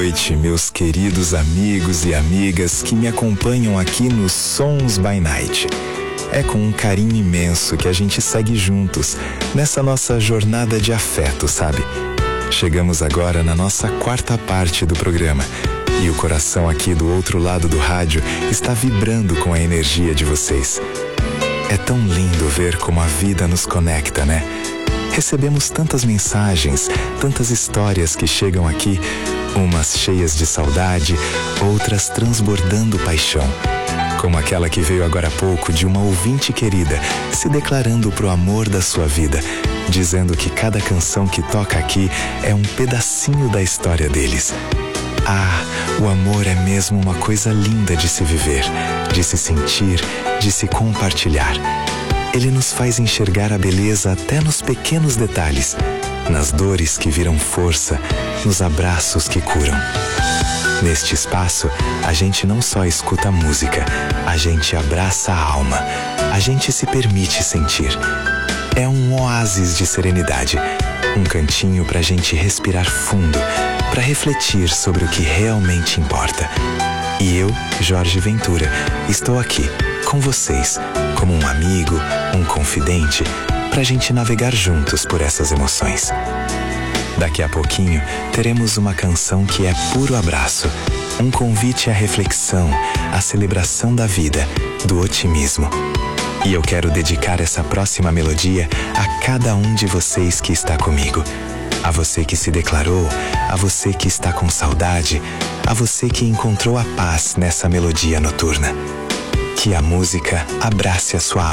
noite, meus queridos amigos e amigas que me acompanham aqui nos Sons by Night. É com um carinho imenso que a gente segue juntos nessa nossa jornada de afeto, sabe? Chegamos agora na nossa quarta parte do programa e o coração aqui do outro lado do rádio está vibrando com a energia de vocês. É tão lindo ver como a vida nos conecta, né? Recebemos tantas mensagens, tantas histórias que chegam aqui, umas cheias de saudade, outras transbordando paixão. Como aquela que veio agora há pouco de uma ouvinte querida, se declarando pro amor da sua vida, dizendo que cada canção que toca aqui é um pedacinho da história deles. Ah, o amor é mesmo uma coisa linda de se viver, de se sentir, de se compartilhar. Ele nos faz enxergar a beleza até nos pequenos detalhes, nas dores que viram força, nos abraços que curam. Neste espaço, a gente não só escuta a música, a gente abraça a alma, a gente se permite sentir. É um oásis de serenidade, um cantinho pra gente respirar fundo, pra refletir sobre o que realmente importa. E eu, Jorge Ventura, estou aqui, com vocês, como um amigo, um confidente, pra gente navegar juntos por essas emoções. Daqui a pouquinho, teremos uma canção que é puro abraço, um convite à reflexão, à celebração da vida, do otimismo. E eu quero dedicar essa próxima melodia a cada um de vocês que está comigo. A você que se declarou, a você que está com saudade, a você que encontrou a paz nessa melodia noturna. Que a música abrace a sua alma.